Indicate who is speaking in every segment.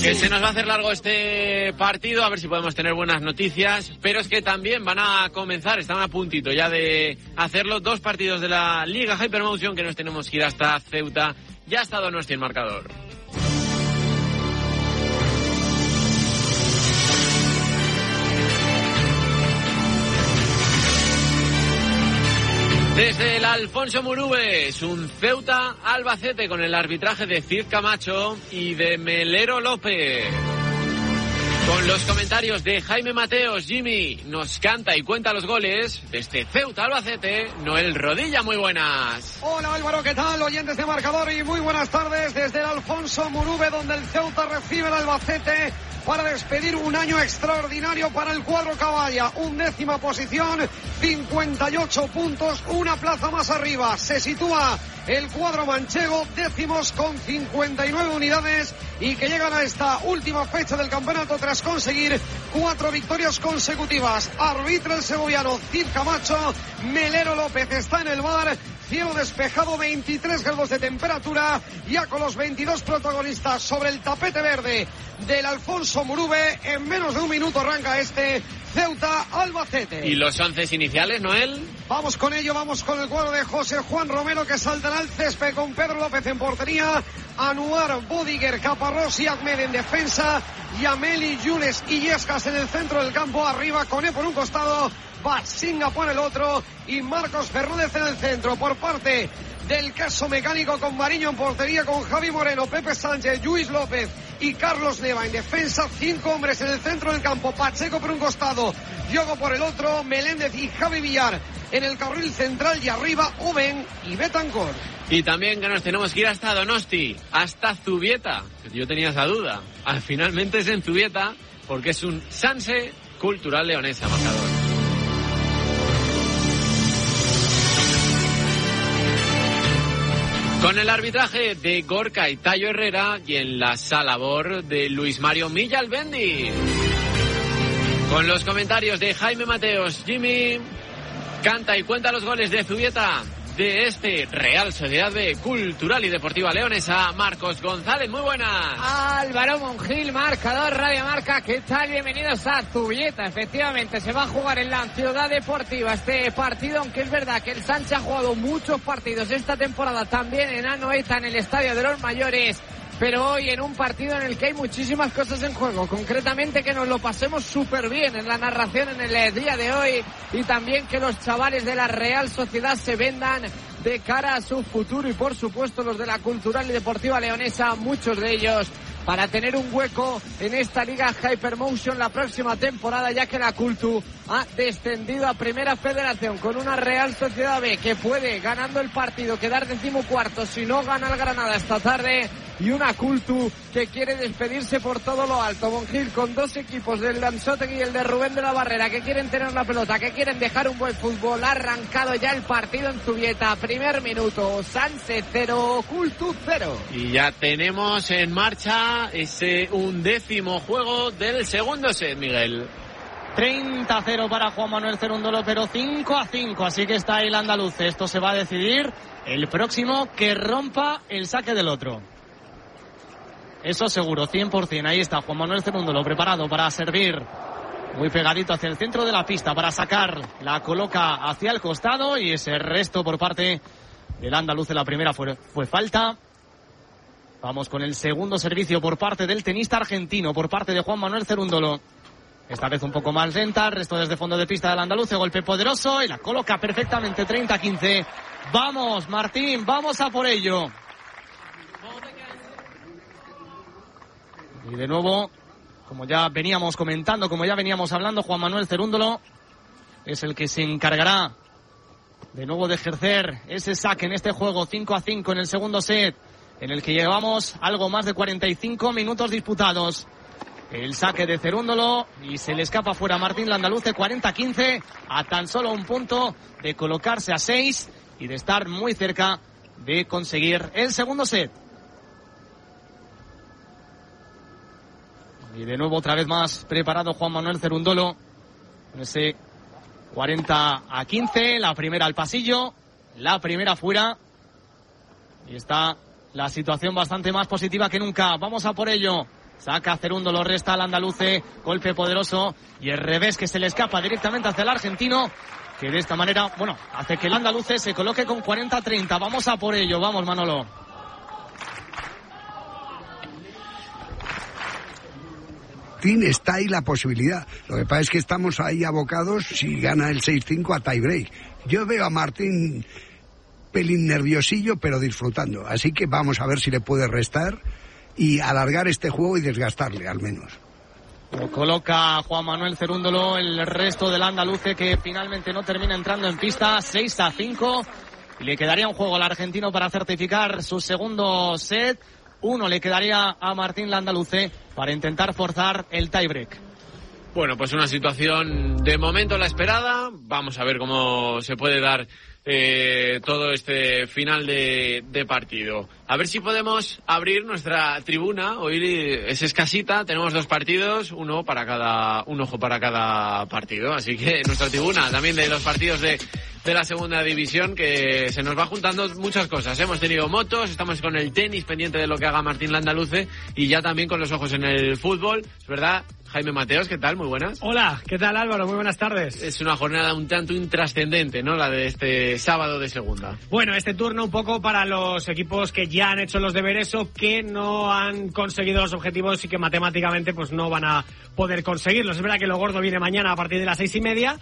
Speaker 1: Que se nos va a hacer largo este partido, a ver si podemos tener buenas noticias, pero es que también van a comenzar, están a puntito ya de hacerlo, 2 partidos de la Liga Hypermotion que nos tenemos que ir hasta Ceuta. Ya ha estado nuestro marcador. Desde el Alfonso Murube es un Ceuta Albacete con el arbitraje de Cid Camacho y de Melero López. Con los comentarios de Jaime Mateos, Jimmy nos canta y cuenta los goles desde Ceuta Albacete, Noel Rodilla, muy buenas.
Speaker 2: Hola Álvaro, ¿qué tal? Oyentes de marcador y muy buenas tardes desde el Alfonso Murube, donde el Ceuta recibe el Albacete para despedir un año extraordinario para el cuadro caballa. 11ª posición, 58 puntos, una plaza más arriba. Se sitúa el cuadro manchego, décimos con 59 unidades y que llegan a esta última fecha del campeonato tras conseguir 4 victorias consecutivas. Arbitra el segoviano Cid Camacho, Melero López está en el bar. Cielo despejado, 23 grados de temperatura, ya con los 22 protagonistas sobre el tapete verde del Alfonso Murube. En menos de un minuto arranca este Ceuta Albacete.
Speaker 1: ¿Y los 11 iniciales, Noel?
Speaker 2: Vamos con ello, vamos con el cuadro de José Juan Romero, que saltará al césped con Pedro López en portería, Anuar, Bodiger, Caparrós y Ahmed en defensa, Yameli, Yunes y Yescas en el centro del campo, arriba Coné por un costado, Batsinga por el otro y Marcos Fernández en el centro. Por parte del caso mecánico, con Mariño en portería, con Javi Moreno, Pepe Sánchez, Luis López y Carlos Neva en defensa. 5 hombres en el centro del campo, Pacheco por un costado, Diogo por el otro, Meléndez y Javi Villar en el carril central y arriba Oben y Betancor.
Speaker 1: Y también que nos tenemos que ir hasta Donosti, hasta Zubieta. Yo tenía esa duda. Finalmente es en Zubieta porque es un Sanse Cultural Leonesa, marcador. Con el arbitraje de Gorka y Tayo Herrera y en la salabor de Luis Mario Millalbendi. Con los comentarios de Jaime Mateos, Jimmy canta y cuenta los goles de Zubieta de este Real Sociedad B Cultural y Deportiva Leonesa, Marcos González, muy buenas.
Speaker 3: Álvaro Monjil, marcador Radio Marca, ¿qué tal? Bienvenidos a Zubieta. Efectivamente, se va a jugar en la Ciudad Deportiva este partido, aunque es verdad que el Sánchez ha jugado muchos partidos esta temporada también en Anoeta, en el Estadio de los Mayores, pero hoy en un partido en el que hay muchísimas cosas en juego, concretamente que nos lo pasemos súper bien en la narración en el día de hoy y también que los chavales de la Real Sociedad se vendan de cara a su futuro y por supuesto los de la Cultural y Deportiva Leonesa, muchos de ellos para tener un hueco en esta Liga Hypermotion la próxima temporada, ya que la Cultu ha descendido a Primera Federación con una Real Sociedad B que puede, ganando el partido, quedar 14º si no gana el Granada esta tarde, y una Cultu que quiere despedirse por todo lo alto. Monjil, con 2 equipos, del Lanzotegui y el de Rubén de la Barrera, que quieren tener la pelota, que quieren dejar un buen fútbol. Ha arrancado ya el partido en Zubieta, primer minuto, Sanse 0, Cultu 0.
Speaker 1: Y ya tenemos en marcha ese 11º juego del segundo set, Miguel.
Speaker 4: 30-0 para Juan Manuel Cerúndolo, pero 5-5, así que está ahí el andaluz. Esto se va a decidir el próximo que rompa el saque del otro. Eso seguro, 100%. Ahí está Juan Manuel Cerúndolo, preparado para servir. Muy pegadito hacia el centro de la pista para sacar. La coloca hacia el costado y ese resto por parte del andaluz de la primera fue falta. Vamos con el segundo servicio por parte del tenista argentino, por parte de Juan Manuel Cerúndolo. Esta vez un poco más lenta, resto desde fondo de pista del andaluz, de golpe poderoso y la coloca perfectamente, 30-15. Vamos, Martín, vamos a por ello. Y de nuevo, como ya veníamos comentando, como ya veníamos hablando, Juan Manuel Cerúndolo es el que se encargará de nuevo de ejercer ese saque en este juego, 5-5 en el segundo set, en el que llevamos algo más de 45 minutos disputados. El saque de Cerúndolo y se le escapa fuera a Martín Landaluce, 40-15, a tan solo un punto de colocarse a 6 y de estar muy cerca de conseguir el segundo set. Y de nuevo otra vez más preparado Juan Manuel Cerúndolo con ese 40-15, la primera al pasillo, la primera fuera y está la situación bastante más positiva que nunca. Vamos a por ello. Saca Cerundo, lo resta al andaluce. Golpe poderoso y el revés que se le escapa directamente hacia el argentino, que de esta manera, bueno, hace que el andaluce se coloque con 40-30. Vamos a por ello, vamos, Manolo.
Speaker 5: Está ahí la posibilidad. Lo que pasa es que estamos ahí abocados, si gana el 6-5, a tiebreak. Yo veo a Martín pelín nerviosillo, pero disfrutando. Así que vamos a ver si le puede restar y alargar este juego y desgastarle, al menos.
Speaker 4: Lo coloca Juan Manuel Cerúndolo, el resto del andaluce que finalmente no termina entrando en pista. 6-5. Y le quedaría un juego al argentino para certificar su segundo set. 1 le quedaría a Martín Landaluce para intentar forzar el tiebreak.
Speaker 1: Bueno, pues una situación de momento la esperada. Vamos a ver cómo se puede dar todo este final de partido. A ver si podemos abrir nuestra tribuna. Hoy es escasita, tenemos 2 partidos, un ojo para cada partido. Así que nuestra tribuna también de los partidos de la segunda división, que se nos va juntando muchas cosas. Hemos tenido motos, estamos con el tenis pendiente de lo que haga Martín Landaluce y ya también con los ojos en el fútbol. Es verdad, Jaime Mateos, ¿qué tal? Muy buenas.
Speaker 6: Hola, ¿qué tal, Álvaro? Muy buenas tardes.
Speaker 1: Es una jornada un tanto intrascendente, ¿no? La de este sábado de segunda.
Speaker 6: Bueno, este turno un poco para los equipos que ya han hecho los deberes o que no han conseguido los objetivos y que matemáticamente pues no van a poder conseguirlos. Es verdad que lo gordo viene mañana a partir de las 6:30.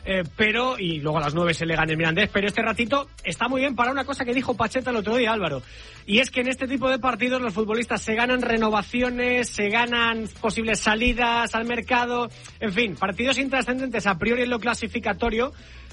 Speaker 6: Pero, y luego a las 9 se le gana el Mirandés, pero este ratito está muy bien para una cosa que dijo Pacheta el otro día, Álvaro, y es que en este tipo de partidos los futbolistas se ganan renovaciones, se ganan posibles salidas al mercado, en fin, partidos intrascendentes a priori en lo clasificatorio,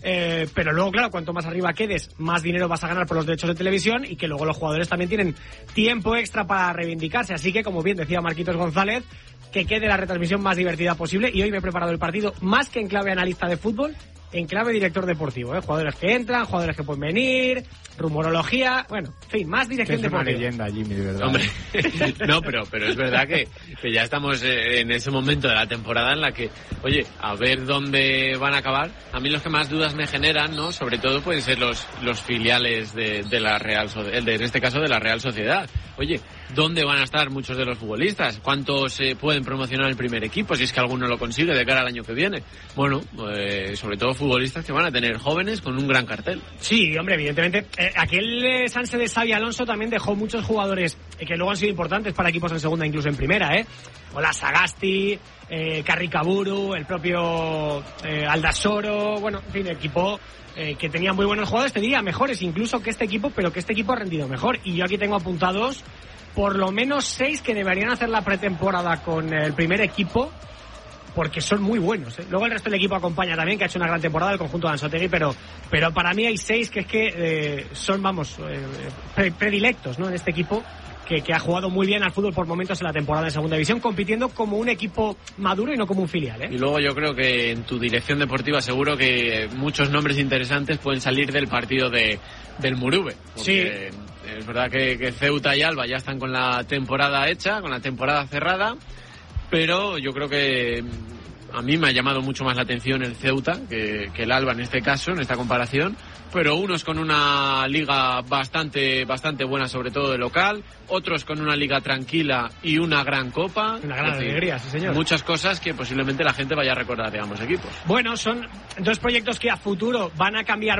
Speaker 6: pero luego, claro, cuanto más arriba quedes, más dinero vas a ganar por los derechos de televisión y que luego los jugadores también tienen tiempo extra para reivindicarse, así que, como bien decía Marquitos González, que quede la retransmisión más divertida posible, y hoy me he preparado el partido más que en clave analista de fútbol, en clave director deportivo, jugadores que entran, jugadores que pueden venir, rumorología, bueno, en fin, más dirección deportiva.
Speaker 7: Es una leyenda, Jimmy, de verdad.
Speaker 1: Hombre, no, pero es verdad que ya estamos en ese momento de la temporada en la que, oye, a ver dónde van a acabar. A mí los que más dudas me generan, ¿no? Sobre todo pueden ser los filiales de la Real Sociedad, en este caso de la Real Sociedad. Oye, ¿dónde van a estar muchos de los futbolistas? ¿Cuántos pueden promocionar el primer equipo si es que alguno lo consigue de cara al año que viene? Bueno, sobre todo futbolistas que van a tener jóvenes con un gran cartel.
Speaker 6: Sí, hombre, evidentemente. Aquel Sanse de Xavi Alonso también dejó muchos jugadores que luego han sido importantes para equipos en segunda, incluso en primera, Hola Sagasti, Carricaburu, el propio Aldasoro, bueno, en fin, equipo que tenía muy buenos jugadores, te diría mejores incluso que este equipo, pero que este equipo ha rendido mejor. Y yo aquí tengo apuntados por lo menos 6 que deberían hacer la pretemporada con el primer equipo, porque son muy buenos, Luego el resto del equipo acompaña también, que ha hecho una gran temporada el conjunto de Anzoátegui, pero para mí hay 6 que es que son, predilectos, ¿no? En este equipo que ha jugado muy bien al fútbol por momentos en la temporada en segunda división, compitiendo como un equipo maduro y no como un filial,
Speaker 1: Y luego yo creo que en tu dirección deportiva seguro que muchos nombres interesantes pueden salir del partido del Muruve.
Speaker 6: Sí.
Speaker 1: Es verdad que Ceuta y Alba ya están con la temporada hecha, con la temporada cerrada, pero yo creo que a mí me ha llamado mucho más la atención el Ceuta que el Alba en este caso, en esta comparación, pero unos con una liga bastante buena, sobre todo de local, otros con una liga tranquila y una gran copa.
Speaker 6: Una gran alegría, sí señor.
Speaker 1: Muchas cosas que posiblemente la gente vaya a recordar de ambos equipos.
Speaker 6: Bueno, son 2 proyectos que a futuro van a cambiar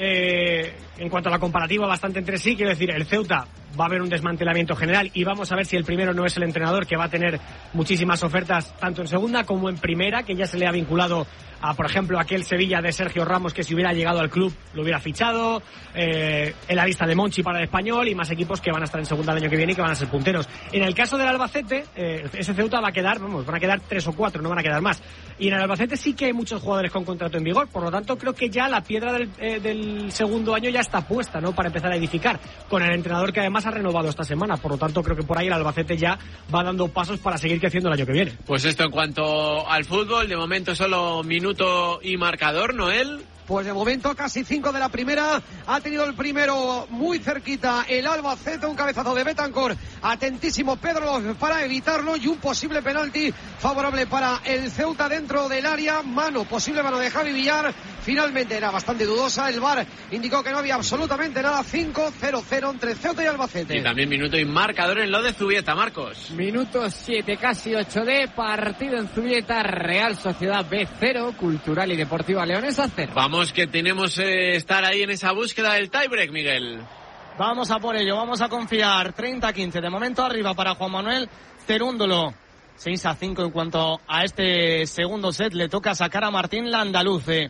Speaker 6: en cuanto a la comparativa bastante entre sí. Quiero decir, el Ceuta va a haber un desmantelamiento general y vamos a ver si el primero no es el entrenador, que va a tener muchísimas ofertas tanto en segunda como en primera, que ya se le ha vinculado a, por ejemplo, aquel Sevilla de Sergio Ramos, que si hubiera llegado al club lo hubiera fichado, en la lista de Monchi para el Español, y más equipos que van a estar en segunda el año que viene y que van a ser punteros. En el caso del Albacete, ese Ceuta va a quedar, van a quedar 3 o 4, no van a quedar más. Y en el Albacete sí que hay muchos jugadores con contrato en vigor, por lo tanto creo que ya la piedra del segundo año ya está puesta, ¿no? Para empezar a edificar, con el entrenador que además ha renovado esta semana, por lo tanto creo que por ahí el Albacete ya va dando pasos para seguir creciendo el año que viene.
Speaker 1: Pues esto en cuanto al fútbol, de momento solo minuto y marcador, Noel.
Speaker 2: Pues de momento casi 5 de la primera. Ha tenido el primero muy cerquita el Albacete, un cabezazo de Betancor. Atentísimo Pedro para evitarlo, y un posible penalti favorable para el Ceuta dentro del área. Posible mano de Javi Villar finalmente era bastante dudosa. El VAR indicó que no había absolutamente nada. 5-0-0 entre Ceuta y Albacete.
Speaker 1: Y también minuto y marcador en lo de Zubieta, Marcos.
Speaker 3: Minuto 7, casi 8 de partido en Zubieta. Real Sociedad B0, Cultural y Deportiva Leonesa 0.
Speaker 1: Vamos que tenemos estar ahí en esa búsqueda del tiebreak, Miguel.
Speaker 4: Vamos a por ello, vamos a confiar. 30-15 de momento arriba para Juan Manuel Cerúndolo. 6-5 en cuanto a este segundo set. Le toca sacar a Martín Landaluce.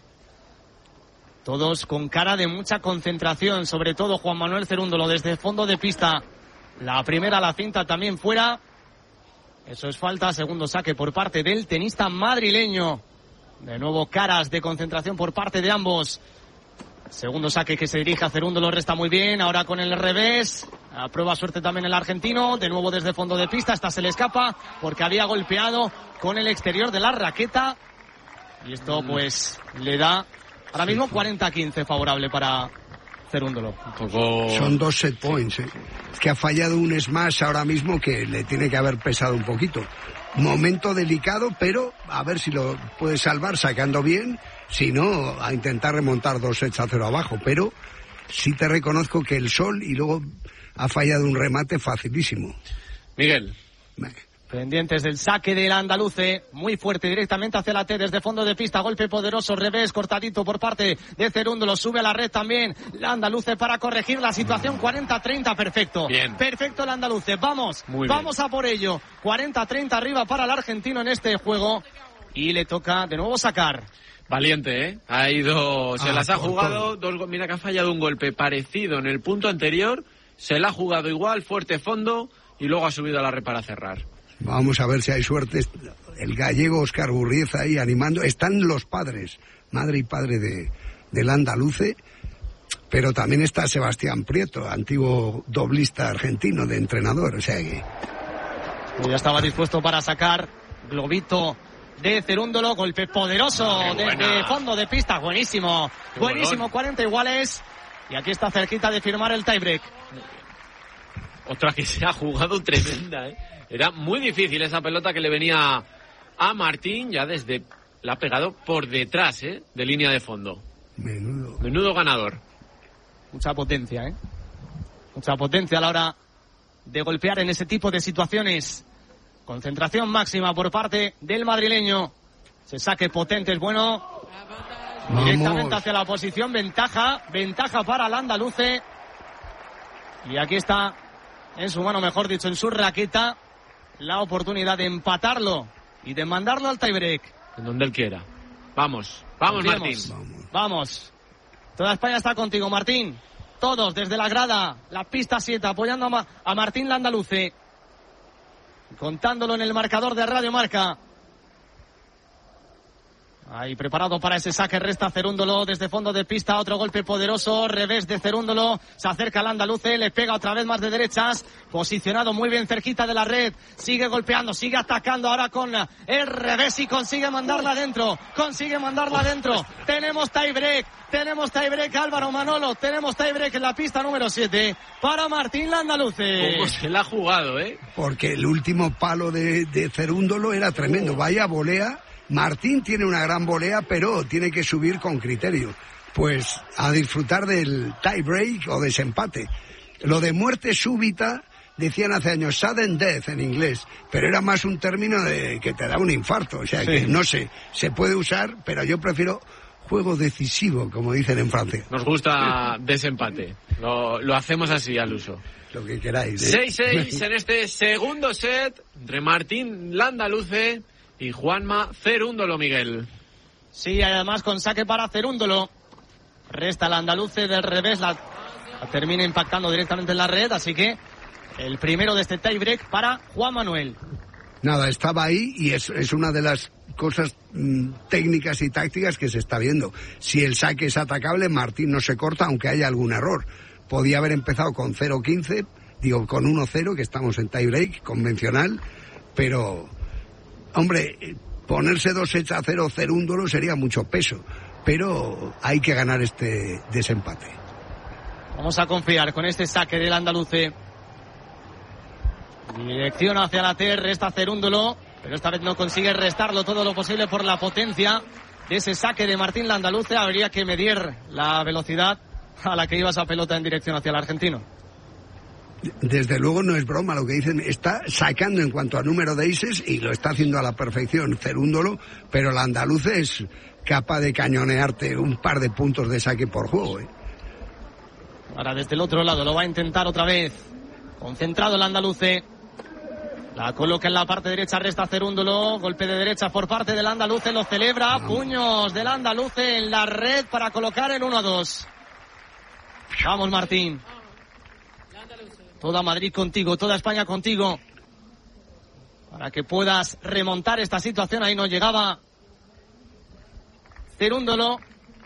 Speaker 4: Todos con cara de mucha concentración, sobre todo Juan Manuel Cerúndolo desde el fondo de pista. La primera, la cinta también fuera. Eso es falta. Segundo saque por parte del tenista madrileño. De nuevo caras de concentración por parte de ambos. Segundo saque que se dirige a Cerúndolo, resta muy bien, ahora con el revés, a prueba suerte también el argentino, de nuevo desde fondo de pista, esta se le escapa porque había golpeado con el exterior de la raqueta y esto pues le da ahora mismo 40-15 favorable para Cerúndolo.
Speaker 5: Son 2 set points, ¿eh? Es que ha fallado un smash ahora mismo que le tiene que haber pesado un poquito. Momento delicado, pero a ver si lo puede salvar sacando bien, si no, a intentar remontar 2-0 abajo, pero sí te reconozco que el sol y luego ha fallado un remate facilísimo.
Speaker 1: Miguel.
Speaker 4: Pendientes del saque del andaluce, muy fuerte directamente hacia la T desde fondo de pista, golpe poderoso, revés, cortadito por parte de Cerúndolo, sube a la red también la andaluce para corregir la situación. 40-30, perfecto.
Speaker 1: Bien.
Speaker 4: Perfecto el andaluce, vamos
Speaker 1: bien.
Speaker 4: A por ello. 40-30 arriba para el argentino en este juego y le toca de nuevo sacar.
Speaker 1: Valiente, ¿eh? Ha ido, se las ha jugado, mira que ha fallado un golpe parecido en el punto anterior, se la ha jugado igual, fuerte fondo y luego ha subido a la red para cerrar.
Speaker 5: Vamos a ver si hay suerte. El gallego Óscar Gurrieza ahí animando. Están los padres, madre y padre del andaluce, pero también está Sebastián Prieto, antiguo doblista argentino de entrenador. O sea que
Speaker 4: ya estaba dispuesto para sacar globito de Cerúndolo, golpe poderoso desde fondo de pista. Buenísimo, buenísimo, 40 iguales. Y aquí está cerquita de firmar el tiebreak.
Speaker 1: Otra que se ha jugado tremenda, ¿eh? Era muy difícil esa pelota que le venía a Martín, ya desde la ha pegado por detrás, de línea de fondo. Menudo ganador.
Speaker 4: Mucha potencia, mucha potencia a la hora de golpear en ese tipo de situaciones. Concentración máxima por parte del madrileño. Se saque potente es bueno. Directamente hacia la posición, ventaja para el andaluce. Y aquí está en su mano, mejor dicho, en su raqueta, la oportunidad de empatarlo y de mandarlo al tiebreak.
Speaker 1: En donde él quiera. Vamos Martín.
Speaker 4: Vamos. Toda España está contigo, Martín. Todos desde la grada, la pista 7, apoyando a Martín Landaluce. Contándolo en el marcador de Radio Marca. Ahí preparado para ese saque, resta Cerúndolo desde fondo de pista, otro golpe poderoso, revés de Cerúndolo, se acerca al andaluce, le pega otra vez más de derechas, posicionado muy bien cerquita de la red, sigue golpeando, sigue atacando ahora con el revés y consigue mandarla adentro, tenemos tiebreak Álvaro Manolo, tenemos tiebreak en la pista número 7 para Martín Landaluce.
Speaker 1: ¿Cómo se la ha jugado,
Speaker 5: Porque el último palo de Cerúndolo era tremendo, vaya volea. Martín tiene una gran volea, pero tiene que subir con criterio. Pues a disfrutar del tie-break o desempate. Lo de muerte súbita, decían hace años, sudden death en inglés, pero era más un término de que te da un infarto. O sea que no sé, se puede usar, pero yo prefiero juego decisivo, como dicen en Francia.
Speaker 1: Nos gusta desempate. Lo hacemos así al uso.
Speaker 5: Lo que queráis.
Speaker 1: 6-6 en este segundo set entre Martín Landaluce y Juanma Cerúndolo, Miguel.
Speaker 4: Sí, además con saque para Cerúndolo. Resta el andaluce del revés, la termina impactando directamente en la red, así que el primero de este tiebreak para Juan Manuel.
Speaker 5: Nada, estaba ahí y es una de las cosas técnicas y tácticas que se está viendo. Si el saque es atacable, Martín no se corta, aunque haya algún error. Podía haber empezado con 0-15, con 1-0, que estamos en tiebreak convencional, pero hombre, ponerse 2-0 Cerúndolo sería mucho peso, pero hay que ganar este desempate.
Speaker 4: Vamos a confiar con este saque del andaluce. Dirección hacia la T, resta Cerúndolo, pero esta vez no consigue restarlo todo lo posible por la potencia de ese saque de Martín Landaluce. Habría que medir la velocidad a la que iba esa pelota en dirección hacia el argentino.
Speaker 5: Desde luego no es broma lo que dicen, está sacando en cuanto a número de aces y lo está haciendo a la perfección Cerúndolo, pero Landaluce es capaz de cañonearte un par de puntos de saque por juego.
Speaker 4: Ahora desde el otro lado lo va a intentar otra vez. Concentrado el Landaluce. La coloca en la parte derecha, resta Cerúndolo. Golpe de derecha por parte del Landaluce, lo celebra. Puños del Landaluce en la red para colocar el 1-2. Vamos, Martín. Toda Madrid contigo, toda España contigo. Para que puedas remontar esta situación. Ahí no llegaba Cerúndolo.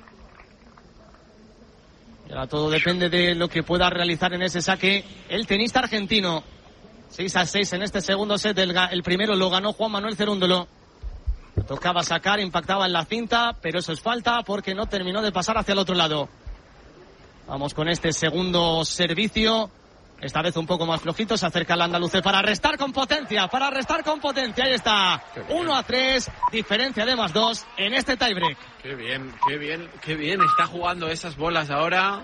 Speaker 4: Y ahora todo depende de lo que pueda realizar en ese saque el tenista argentino. 6-6 en este segundo set. El primero lo ganó Juan Manuel Cerúndolo. Tocaba sacar, impactaba en la cinta, pero eso es falta porque no terminó de pasar hacia el otro lado. Vamos con este segundo servicio. Esta vez un poco más flojito. Se acerca el Andaluce para restar con potencia. Ahí está. 1-3. Diferencia de +2 en este tiebreak.
Speaker 1: Qué bien está jugando esas bolas ahora.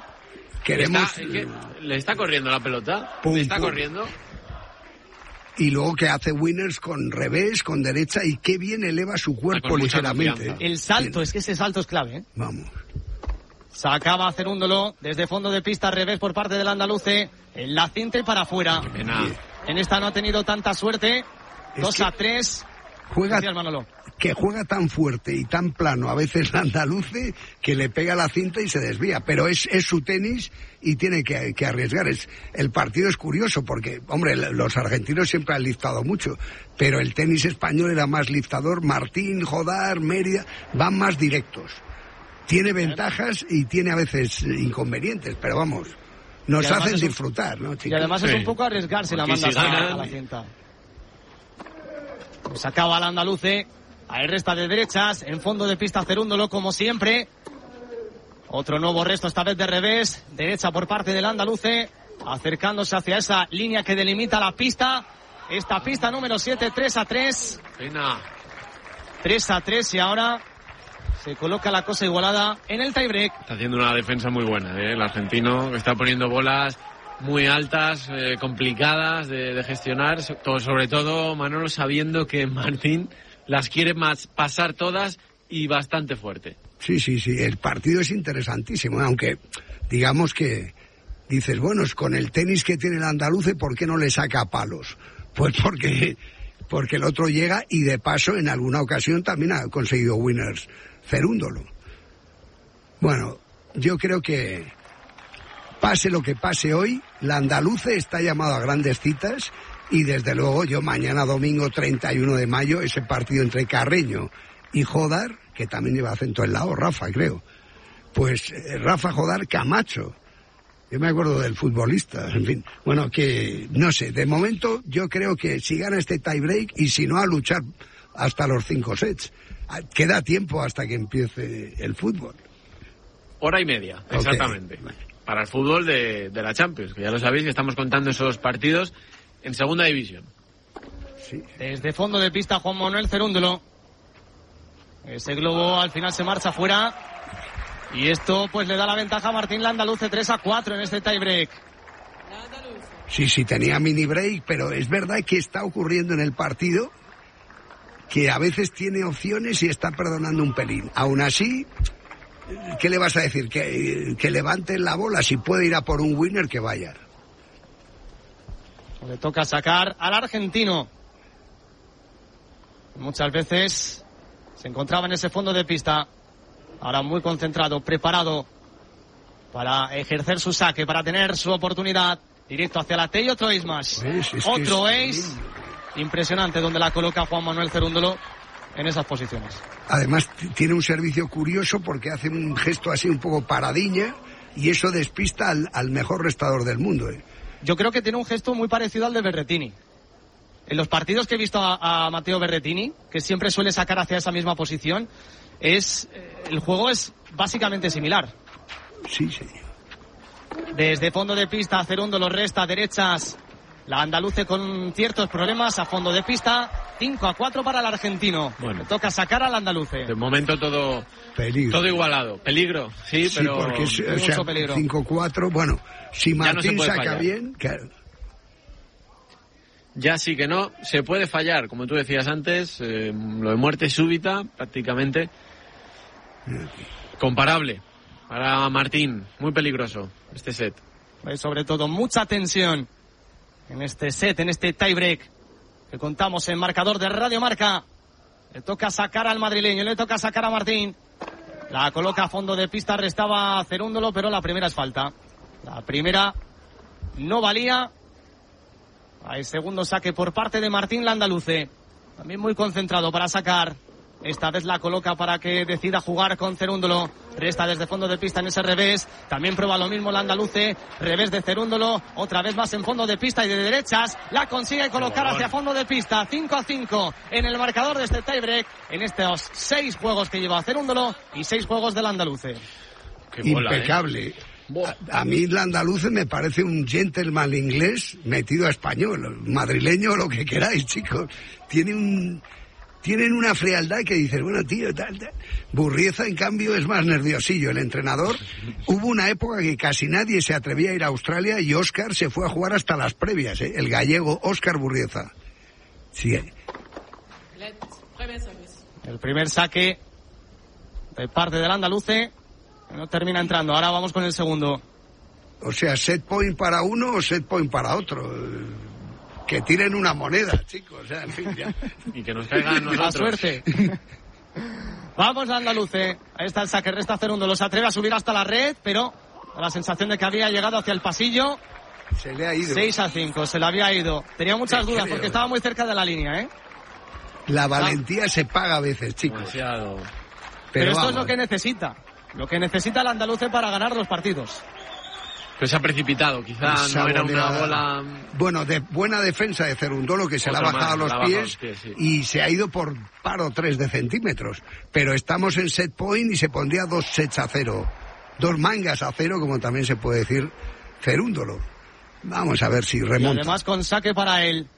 Speaker 1: Le está corriendo la pelota. Corriendo.
Speaker 5: Y luego que hace winners con revés, con derecha, y qué bien eleva su cuerpo ligeramente.
Speaker 4: El salto, es que ese salto es clave, ¿eh?
Speaker 5: Vamos.
Speaker 4: Sacaba Cerúndolo desde fondo de pista, revés por parte del Andaluce, en la cinta y para afuera. En esta no ha tenido tanta suerte. 2-3. Juega
Speaker 5: tan fuerte y tan plano a veces el Andaluce que le pega la cinta y se desvía, pero es su tenis y tiene que arriesgar. El partido es curioso porque, hombre, los argentinos siempre han liftado mucho, pero el tenis español era más liftador. Martín, Jodar, Mérida van más directos. Tiene ventajas y tiene a veces inconvenientes, pero vamos, nos hacen disfrutar, ¿no, chicos?
Speaker 4: Y además es un poco arriesgarse la manda a la cinta. Sacaba al Andaluce. Ahí resta de derechas. En fondo de pista Cerúndolo, como siempre. Otro nuevo resto, esta vez de revés. Derecha por parte del Andaluce. Acercándose hacia esa línea que delimita la pista. Esta pista número 7, 3-3. 3-3 y ahora se coloca la cosa igualada en el tiebreak.
Speaker 1: Está haciendo una defensa muy buena, el argentino, que está poniendo bolas muy altas, complicadas de gestionar, sobre todo Manolo sabiendo que Martín las quiere pasar todas y bastante fuerte.
Speaker 5: Sí, el partido es interesantísimo, aunque digamos que dices, bueno, con el tenis que tiene el Andaluce, ¿por qué no le saca palos? Pues porque el otro llega y de paso en alguna ocasión también ha conseguido winners Cerúndolo. Bueno, yo creo que pase lo que pase hoy, la Andaluce está llamado a grandes citas y desde luego yo mañana domingo 31 de mayo ese partido entre Carreño y Jodar, que también lleva acento en la O, Rafa creo, pues Rafa, Jodar, Camacho. Yo me acuerdo del futbolista, en fin. Bueno, que no sé, de momento yo creo que si gana este tiebreak y si no a luchar hasta los 5 sets. Queda tiempo hasta que empiece el fútbol.
Speaker 1: 1:30, exactamente. Okay. Para el fútbol de la Champions, que ya lo sabéis que estamos contando esos partidos en segunda división.
Speaker 4: Sí. Desde fondo de pista Juan Manuel Cerúndolo. Ese globo al final se marcha fuera. Y esto pues le da la ventaja a Martín Landaluce 3-4 en este tiebreak.
Speaker 5: Sí, tenía mini break, pero es verdad que está ocurriendo en el partido que a veces tiene opciones y está perdonando un pelín. Aún así, ¿qué le vas a decir? Que levante la bola, si puede ir a por un winner, que vaya.
Speaker 4: Le toca sacar al argentino. Muchas veces se encontraba en ese fondo de pista. Ahora muy concentrado, preparado para ejercer su saque, para tener su oportunidad. Directo hacia la T y otro ace más. Otro ace. Impresionante donde la coloca Juan Manuel Cerúndolo en esas posiciones.
Speaker 5: Además tiene un servicio curioso porque hace un gesto así un poco paradiña y eso despista al mejor restador del mundo.
Speaker 4: Yo creo que tiene un gesto muy parecido al de Berrettini. En los partidos que he visto a Matteo Berrettini, que siempre suele sacar hacia esa misma posición, el juego es básicamente similar.
Speaker 5: Sí, señor.
Speaker 4: Desde fondo de pista Cerúndolo resta derechas. La Andaluce con ciertos problemas a fondo de pista. 5-4 para el argentino.
Speaker 1: Bueno.
Speaker 4: Le toca sacar al andaluce.
Speaker 1: De momento todo igualado. Peligro, sí, pero
Speaker 5: porque
Speaker 4: mucho peligro.
Speaker 5: 5-4, bueno, si Martín saca fallar. Bien, claro.
Speaker 1: Ya sí que no, se puede fallar, como tú decías antes, lo de muerte súbita, prácticamente comparable para Martín, muy peligroso este set.
Speaker 4: Sobre todo mucha tensión en este set, en este tiebreak que contamos en marcador de Radio Marca. Le toca sacar al madrileño, le toca sacar a Martín. La coloca a fondo de pista, restaba Cerúndolo, pero la primera es falta. La primera no valía. Hay segundo saque por parte de Martín Landaluce. También muy concentrado para sacar. Esta vez la coloca para que decida jugar con Cerúndolo. Resta desde fondo de pista en ese revés. También prueba lo mismo Landaluce. Revés de Cerúndolo. Otra vez más en fondo de pista y de derechas. La consigue colocar hacia fondo de pista. 5-5 en el marcador de este tiebreak. En estos 6 juegos que lleva Cerúndolo y 6 juegos del Landaluce.
Speaker 5: Impecable. A mí Landaluce me parece un gentleman inglés metido a español, madrileño, lo que queráis, chicos. Tienen una frialdad que dices, bueno, tío, tal. Burrieza, en cambio, es más nerviosillo. El entrenador, hubo una época que casi nadie se atrevía a ir a Australia y Óscar se fue a jugar hasta las previas, ¿eh? El gallego Óscar Burrieza. Sí.
Speaker 4: El primer saque de parte del Andaluce no termina entrando. Ahora vamos con el segundo.
Speaker 5: O sea, set point para uno o set point para otro. Que tiren una moneda, chicos. O sea, en fin, ya.
Speaker 1: Y que nos caigan nosotros.
Speaker 4: La suerte. Vamos al Andaluce. Ahí está el saque, resta Cerúndolo. Se atreve a subir hasta la red, pero con la sensación de que había llegado hacia el pasillo.
Speaker 5: Se le ha ido.
Speaker 4: 6-5, se le había ido. Tenía muchas dudas porque estaba muy cerca de la línea, ¿eh?
Speaker 5: La valentía se paga a veces, chicos.
Speaker 1: Demasiado.
Speaker 4: Pero esto es lo que necesita. Lo que necesita el Andaluce para ganar los partidos.
Speaker 1: Pues se ha precipitado, quizá no era una bola...
Speaker 5: Bueno, de buena defensa de Cerúndolo, que se le ha bajado a los pies, sí. Y se ha ido por paro 3 de centímetros. Pero estamos en set point y se pondría 2 sets a 0. 2 mangas a 0, como también se puede decir Cerúndolo. Vamos a ver si remonta.
Speaker 4: Y además con saque para él.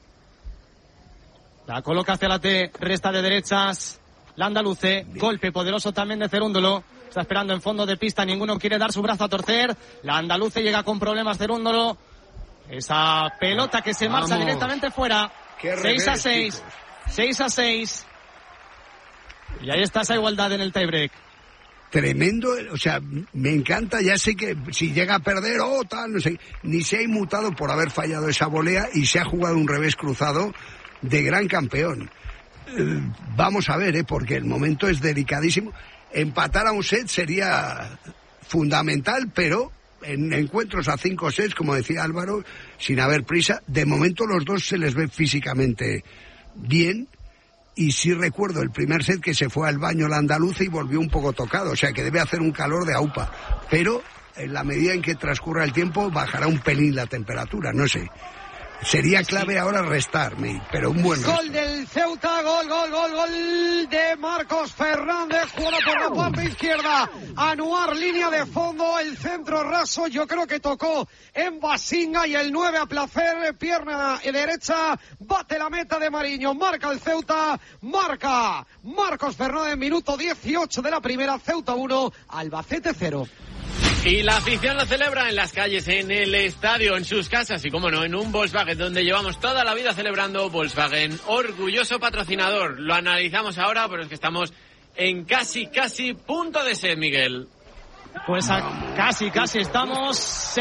Speaker 4: La coloca hacia la T, resta de derechas. La Andaluce, golpe poderoso también de Cerúndolo. Está esperando en fondo de pista, ninguno quiere dar su brazo a torcer. La Andaluce llega con problemas Cerúndolo. Esa pelota que se marcha directamente fuera. 6-6. 6-6. Y ahí está esa igualdad en el tiebreak.
Speaker 5: Tremendo, o sea, me encanta, ya sé que si llega a perder, tal, no sé, ni se ha inmutado por haber fallado esa volea y se ha jugado un revés cruzado de gran campeón. Vamos a ver, porque el momento es delicadísimo. Empatar a un set sería fundamental, pero en encuentros a 5 sets, como decía Álvaro, sin haber prisa, de momento los dos se les ve físicamente bien. Y sí recuerdo el primer set que se fue al baño la Andaluza y volvió un poco tocado, o sea que debe hacer un calor de aupa. Pero en la medida en que transcurra el tiempo bajará un pelín la temperatura, no sé. Sería clave ahora restarme, pero un buen
Speaker 2: gol del Ceuta, gol de Marcos Fernández, jugado por la parte izquierda, Anuar, línea de fondo, el centro raso, yo creo que tocó en Basinga y el 9 a placer, pierna derecha, bate la meta de Mariño, marca el Ceuta, marca Marcos Fernández, minuto 18 de la primera, Ceuta 1, Albacete 0.
Speaker 1: Y la afición lo celebra en las calles, en el estadio, en sus casas y, como no, en un Volkswagen donde llevamos toda la vida celebrando. Volkswagen, orgulloso patrocinador. Lo analizamos ahora, pero es que estamos en casi punto de set, Miguel.
Speaker 4: Pues casi estamos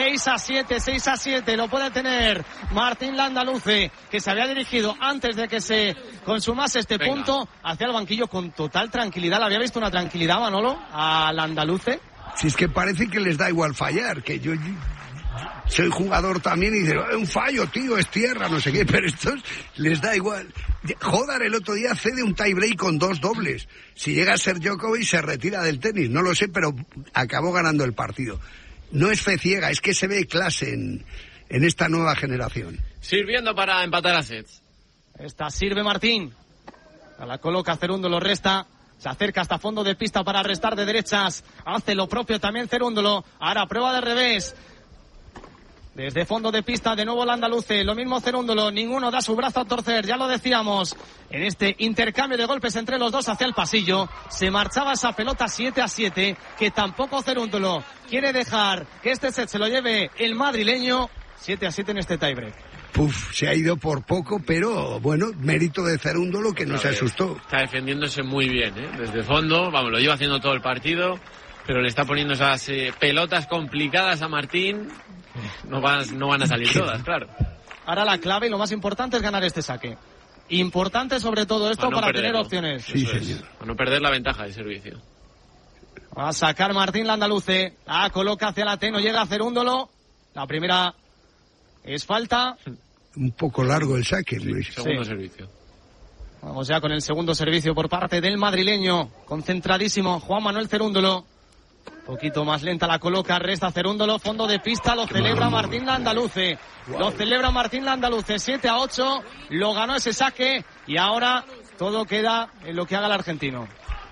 Speaker 4: 6-7, lo puede tener Martín Landaluce, que se había dirigido antes de que se consumase este punto hacia el banquillo con total tranquilidad. ¿Le había visto una tranquilidad, Manolo, a Landaluce?
Speaker 5: Si es que parece que les da igual fallar, que yo soy jugador también y digo, un fallo, tío, es tierra, no sé qué, pero estos les da igual. Jodar el otro día cede un tiebreak con 2 dobles. Si llega a ser Djokovic se retira del tenis, no lo sé, pero acabó ganando el partido. No es fe ciega, es que se ve clase en esta nueva generación.
Speaker 1: Sirviendo para empatar a sets.
Speaker 4: Esta sirve Martín. A la coloca Cerúndolo, resta. Se acerca hasta fondo de pista para restar de derechas. Hace lo propio también Cerúndolo. Ahora prueba de revés. Desde fondo de pista, de nuevo el andaluce. Lo mismo Cerúndolo. Ninguno da su brazo a torcer. Ya lo decíamos. En este intercambio de golpes entre los dos hacia el pasillo, se marchaba esa pelota 7-7, que tampoco Cerúndolo quiere dejar que este set se lo lleve el madrileño. 7-7 en este tiebreak.
Speaker 5: Se ha ido por poco, pero bueno, mérito de Cerúndolo, que no se asustó.
Speaker 1: Está defendiéndose muy bien, ¿eh? Desde fondo, vamos, lo lleva haciendo todo el partido, pero le está poniendo esas pelotas complicadas a Martín. No van a salir todas, claro.
Speaker 4: Ahora la clave y lo más importante es ganar este saque. Importante sobre todo esto para tener opciones.
Speaker 5: Sí, señor.
Speaker 1: Para no perder la ventaja de servicio.
Speaker 4: Va a sacar Martín Landaluce. Coloca hacia la T, no llega a Cerúndolo. La primera es falta.
Speaker 5: Un poco largo el saque, Luis.
Speaker 1: Segundo servicio.
Speaker 4: Vamos ya con el segundo servicio por parte del madrileño. Concentradísimo Juan Manuel Cerúndolo. Poquito más lenta la coloca, resta Cerúndolo, fondo de pista, lo celebra Martín Landaluce. Lo celebra Martín Landaluce, 7-8, lo ganó ese saque y ahora todo queda en lo que haga el argentino.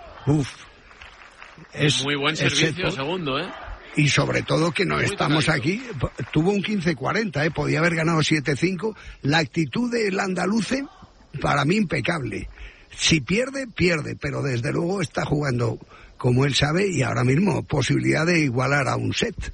Speaker 5: Es
Speaker 1: muy buen servicio segundo, ¿eh?
Speaker 5: Y sobre todo que no estamos aquí, tuvo un 15-40, podía haber ganado 7-5. La actitud del andaluce, para mí impecable. Si pierde, pierde, pero desde luego está jugando como él sabe, y ahora mismo posibilidad de igualar a un set.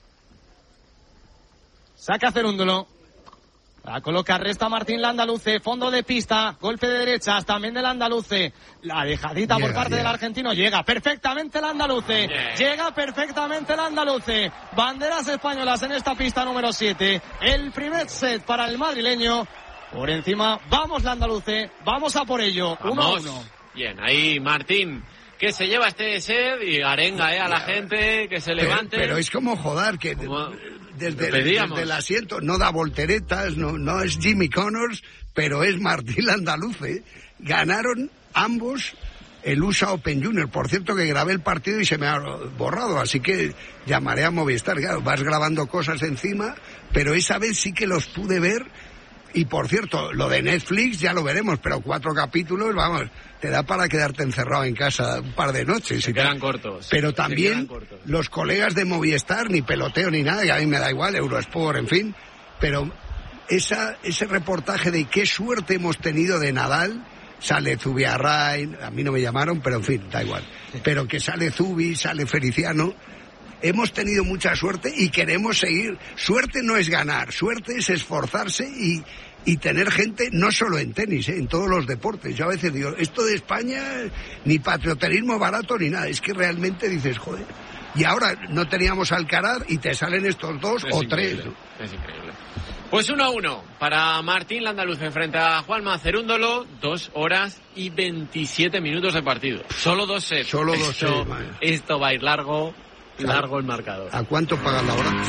Speaker 4: Saca Cerúndolo. La coloca, resta Martín Landaluce, fondo de pista, golpe de derechas, también del andaluce. La dejadita por parte del argentino, llega perfectamente el andaluce. Llega perfectamente el andaluce. Banderas españolas en esta pista número 7. El primer set para el madrileño. Por encima, vamos Landaluce, vamos a por ello. 1-1.
Speaker 1: Bien, ahí Martín, que se lleva este set y arenga a la gente, que se levante.
Speaker 5: Pero es como joder, que desde el asiento no da volteretas, no es Jimmy Connors, pero es Martín Landaluce. Ganaron ambos el USA Open Junior. Por cierto que grabé el partido y se me ha borrado, así que llamaré a Movistar. Claro, vas grabando cosas encima, pero esa vez sí que los pude ver. Y por cierto, lo de Netflix ya lo veremos, pero 4 capítulos, vamos, te da para quedarte encerrado en casa un par de noches.
Speaker 1: Se quedan cortos.
Speaker 5: Pero también los colegas de Movistar, ni peloteo ni nada, que a mí me da igual, Eurosport, en fin, pero ese reportaje de qué suerte hemos tenido de Nadal, sale Zubiarrain, a mí no me llamaron, pero en fin, da igual, pero que sale Zubi, sale Feliciano. Hemos tenido mucha suerte y queremos seguir. Suerte no es ganar, suerte es esforzarse y tener gente, no solo en tenis, en todos los deportes. Yo a veces digo, esto de España, ni patrioterismo barato ni nada, es que realmente dices, joder. Y ahora no teníamos Alcaraz y te salen estos dos o tres.
Speaker 1: Es increíble. Pues 1-1 para Martín Landaluce frente a Juanma Cerúndolo, 2 horas y 27 minutos de partido. Solo 2 sets.
Speaker 5: Solo 2 sets.
Speaker 1: Esto va a ir largo el marcador.
Speaker 5: ¿A cuánto pagan la hora?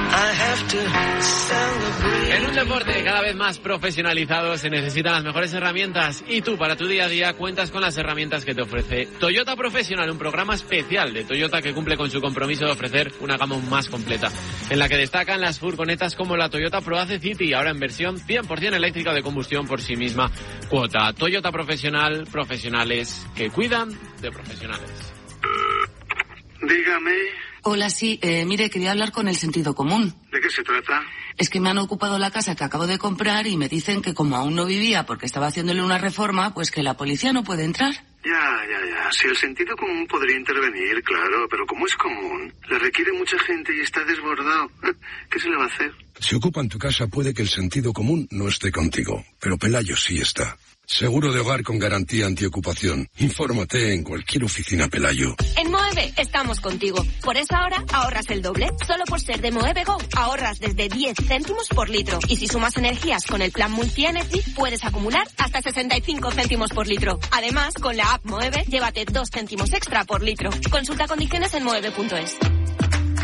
Speaker 1: En un deporte cada vez más profesionalizado se necesitan las mejores herramientas y tú para tu día a día cuentas con las herramientas que te ofrece Toyota Professional, un programa especial de Toyota que cumple con su compromiso de ofrecer una gama más completa, en la que destacan las furgonetas como la Toyota ProAce City, ahora en versión 100% eléctrica de combustión por sí misma cuota. Toyota Professional, profesionales que cuidan de profesionales.
Speaker 7: Dígame.
Speaker 8: Hola, sí. Mire, quería hablar con el sentido común.
Speaker 7: ¿De qué se trata?
Speaker 8: Es que me han ocupado la casa que acabo de comprar y me dicen que como aún no vivía porque estaba haciéndole una reforma, pues que la policía no puede entrar.
Speaker 7: Ya. Si el sentido común podría intervenir, claro, pero como es común, le requiere mucha gente y está desbordado. ¿Qué se le va a hacer?
Speaker 9: Si ocupan tu casa puede que el sentido común no esté contigo, pero Pelayo sí está. Seguro de hogar con garantía antiocupación. Infórmate en cualquier oficina Pelayo.
Speaker 10: En Moeve estamos contigo. Por eso ahora ahorras el doble. Solo por ser de Moeve Go ahorras desde 10 céntimos por litro. Y si sumas energías con el plan Multi-Energy, puedes acumular hasta 65 céntimos por litro. Además, con la app Moeve, llévate 2 céntimos extra por litro. Consulta condiciones en moeve.es.